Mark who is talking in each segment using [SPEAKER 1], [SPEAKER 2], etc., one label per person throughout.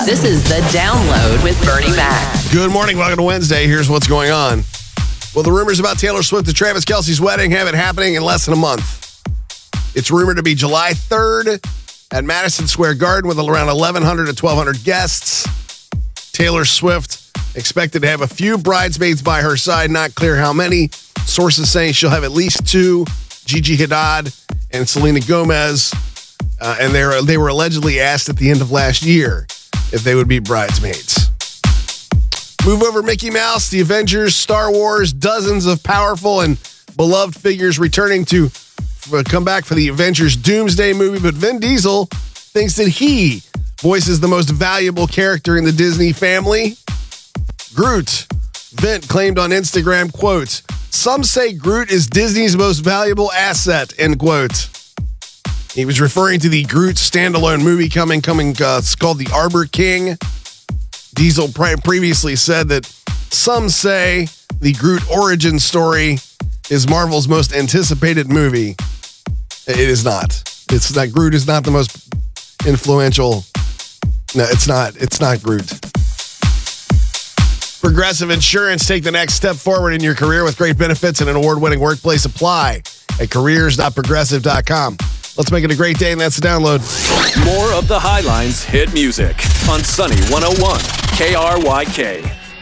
[SPEAKER 1] This is The Download with Bernie Mac.
[SPEAKER 2] Good morning. Welcome to Wednesday. Here's what's going on. Well, the rumors about Taylor Swift and Travis Kelce's wedding have it happening in less than a month. It's rumored to be July 3rd at Madison Square Garden with around 1,100 to 1,200 guests. Taylor Swift expected to have a few bridesmaids by her side, not clear how many. Sources saying she'll have at least two, Gigi Hadid and Selena Gomez. And they were allegedly asked at the end of last year if they would be bridesmaids. Move over Mickey Mouse, the Avengers, Star Wars, dozens of powerful and beloved figures returning to come back for the Avengers Doomsday movie. But Vin Diesel thinks that he voices the most valuable character in the Disney family. Groot. Vin claimed on Instagram, quote, "Some say Groot is Disney's most valuable asset," end quote. He was referring to the Groot standalone movie coming. It's called The Arbor King. Diesel previously said that some say the Groot origin story is Marvel's most anticipated movie. It is not. It's not. Groot is not the most influential. No, it's not. It's not Groot. Progressive Insurance, take the next step forward in your career with great benefits and an award-winning workplace. Apply at careers.progressive.com. Let's make it a great day, and that's the download.
[SPEAKER 3] More of the Highlines hit music on Sunny 101 KRYK.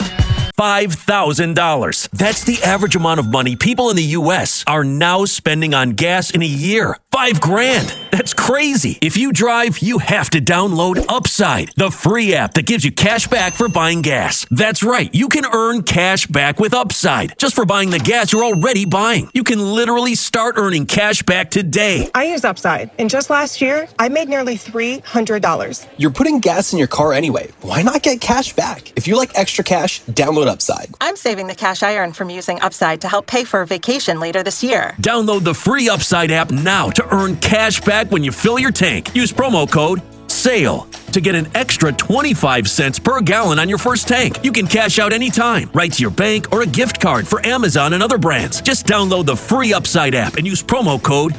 [SPEAKER 4] $5,000. That's the average amount of money people in the U.S. are now spending on gas in a year. $5,000. That's crazy. If you drive, you have to download Upside, the free app that gives you cash back for buying gas. That's right. You can earn cash back with Upside just for buying the gas you're already buying. You can literally start earning cash back today.
[SPEAKER 5] I use Upside, and just last year, I made nearly $300.
[SPEAKER 6] You're putting gas in your car anyway. Why not get cash back? If you like extra cash, download Upside.
[SPEAKER 7] I'm saving the cash I earn from using Upside to help pay for a vacation later this year.
[SPEAKER 4] Download the free Upside app now to earn cash back when you fill your tank. Use promo code SALE to get an extra 25 cents per gallon on your first tank. You can cash out anytime, right to your bank or a gift card for Amazon and other brands. Just download the free Upside app and use promo code